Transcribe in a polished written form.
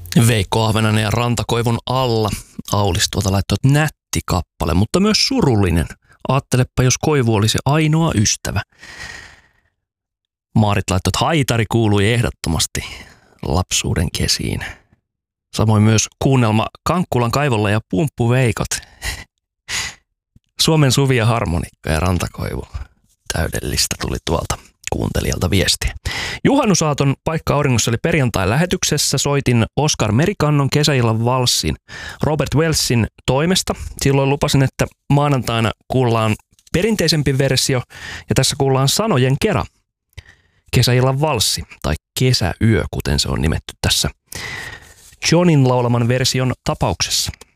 Veikko Ahvenainen ja Rantakoivun alla. Aulis tuolta laittoi nätti kappale, mutta myös surullinen. Aattelepa, jos Koivu olisi ainoa ystävä. Maarit laittoi, että haitari kuului ehdottomasti lapsuuden kesiin. Samoin myös kuunnelma Kankkulan kaivolla ja Pumppuveikot. Suomen Suvi ja Harmonikka ja Rantakoivu. Täydellistä tuli tuolta kuuntelijalta viestiä. Juhannusaaton paikka auringossa oli perjantai-lähetyksessä. Soitin Oskar Merikannon kesäillan valssin Robert Wellsin toimesta. Silloin lupasin, että maanantaina kuullaan perinteisempi versio ja tässä kuullaan sanojen kera. Kesäillan valssi tai kesäyö, kuten se on nimetty tässä Johnin laulaman version tapauksessa.